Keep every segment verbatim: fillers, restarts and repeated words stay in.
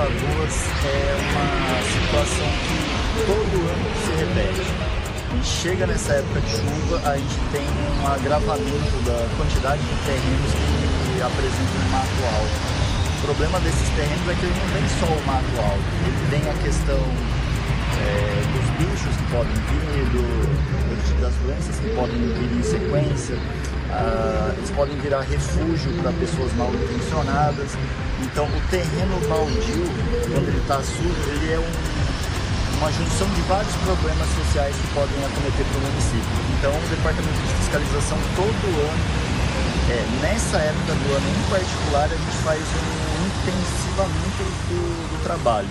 Lagoas é uma situação que todo ano se repete. A gente chega nessa época de chuva, a gente tem um agravamento da quantidade de terrenos que apresentam um mato alto. O problema desses terrenos é que ele não tem só o mato alto, ele tem a questão é, dos bichos que podem vir, do, das doenças que podem vir em sequência. Uh, eles podem virar refúgio para pessoas mal intencionadas. Então o terreno baldio, quando ele está sujo, ele é um, uma junção de vários problemas sociais que podem acometer para o município. Então o departamento de fiscalização todo ano, é, nessa época do ano em particular, a gente faz um intensivamento do, do trabalho.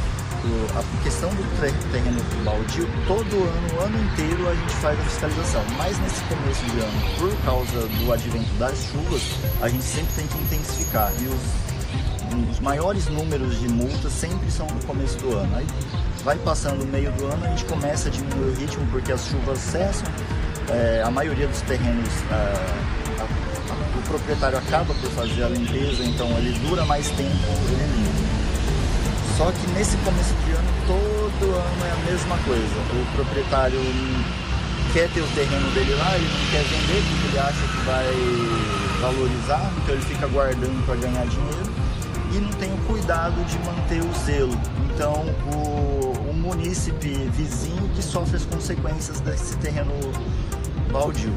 A questão do terreno baldio, todo ano, o ano inteiro a gente faz a fiscalização, mas nesse começo de ano, por causa do advento das chuvas, a gente sempre tem que intensificar, e os, os maiores números de multas sempre são no começo do ano. Aí vai passando o meio do ano, a gente começa a diminuir o ritmo porque as chuvas cessam, é, a maioria dos terrenos, a, a, a, o proprietário acaba por fazer a limpeza, então ele dura mais tempo, ele limpa. Só que nesse começo de ano, todo ano é a mesma coisa. O proprietário quer ter o terreno dele lá, ele não quer vender porque ele acha que vai valorizar, então ele fica guardando para ganhar dinheiro e não tem o cuidado de manter o zelo. Então o, o munícipe vizinho que sofre as consequências desse terreno baldio.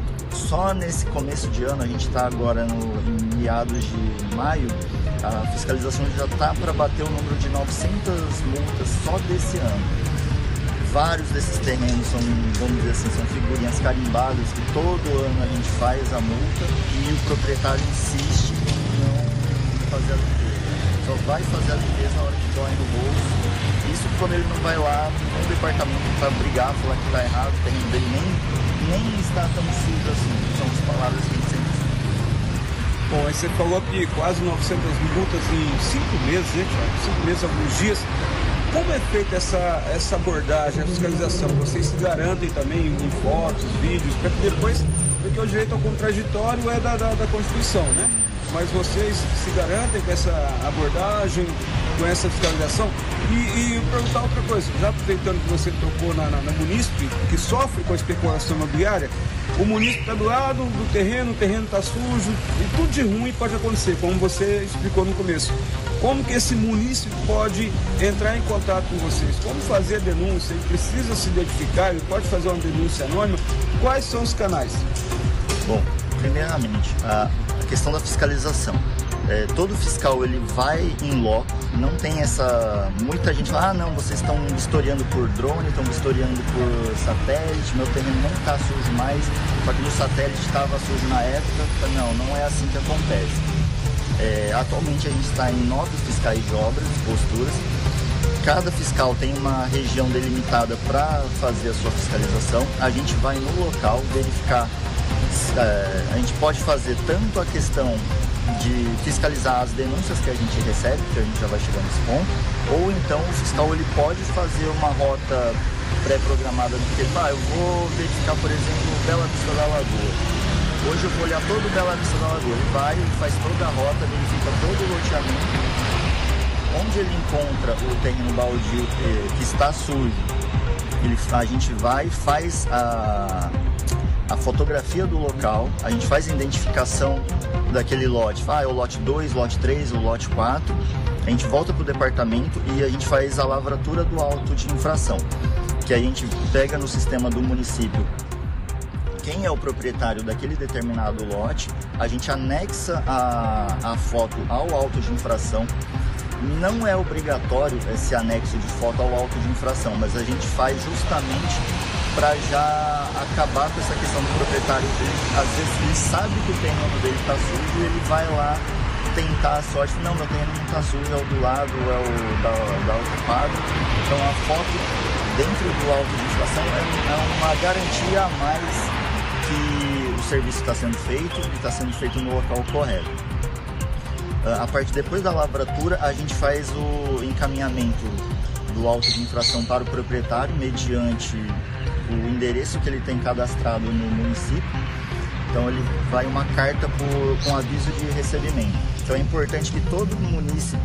Só nesse começo de ano, a gente está agora no, em meados de maio, a fiscalização já está para bater o número de novecentas multas só desse ano. Vários desses terrenos são, vamos dizer assim, são figurinhas carimbadas que todo ano a gente faz a multa e o proprietário insiste em não fazer a limpeza. Só vai fazer a limpeza na hora que dói no bolso. Isso quando ele não vai lá no departamento para brigar, falar que está errado, o terreno dele nem, nem está tão sujo assim. São as palavras que a gente sempre usa. Bom, aí você falou que quase novecentas multas em cinco meses, né, Thiago? cinco meses, alguns dias. Como é feita essa, essa abordagem, a fiscalização? Vocês se garantem também em fotos, vídeos, para que depois, porque o direito ao contraditório é da, da, da Constituição, né? Mas vocês se garantem com essa abordagem, com essa fiscalização? E, e perguntar outra coisa, já aproveitando que você tocou na, na, na munícipe, que sofre com a especulação imobiliária, o munícipe está do lado do terreno, o terreno está sujo, e tudo de ruim pode acontecer, como você explicou no começo. Como que esse munícipe pode entrar em contato com vocês? Como fazer a denúncia? Ele precisa se identificar, ele pode fazer uma denúncia anônima? Quais são os canais? Bom, primeiramente, a questão da fiscalização. É, todo fiscal ele vai em loco, não tem essa... Muita gente fala, ah não, vocês estão vistoriando por drone, estão vistoriando por satélite, meu terreno nem está sujo mais, só que no satélite estava sujo na época. Não, não é assim que acontece. É, atualmente a gente está em nove fiscais de obras, posturas. Cada fiscal tem uma região delimitada para fazer a sua fiscalização. A gente vai no local verificar, é, a gente pode fazer tanto a questão de fiscalizar as denúncias que a gente recebe, que a gente já vai chegar nesse ponto, ou então o fiscal ele pode fazer uma rota pré-programada do que ele vai, ah, eu vou verificar, por exemplo, Bela Vista da Lagoa. Hoje eu vou olhar todo o Bela Vista da Lagoa. Ele vai, ele faz toda a rota, verifica todo o loteamento. Onde ele encontra o terreno baldio que, que está sujo, ele, a gente vai e faz a, a fotografia do local, a gente faz a identificação daquele lote, ah, é o lote dois, lote três, o lote quatro, a gente volta para o departamento e a gente faz a lavratura do auto de infração, que a gente pega no sistema do município quem é o proprietário daquele determinado lote, a gente anexa a, a foto ao auto de infração. Não é obrigatório esse anexo de foto ao auto de infração, mas a gente faz justamente para já acabar com essa questão do proprietário dele. Às vezes ele sabe que o terreno dele está sujo e ele vai lá tentar a sorte. Não, meu terreno não está sujo, é o do lado, é o da, da ocupada. Então a foto dentro do auto de infração é, é uma garantia a mais que o serviço está sendo feito e está sendo feito no local correto. A partir depois da lavratura, a gente faz o encaminhamento do auto de infração para o proprietário mediante o endereço que ele tem cadastrado no município. Então ele vai uma carta por, com aviso de recebimento. Então é importante que todo munícipe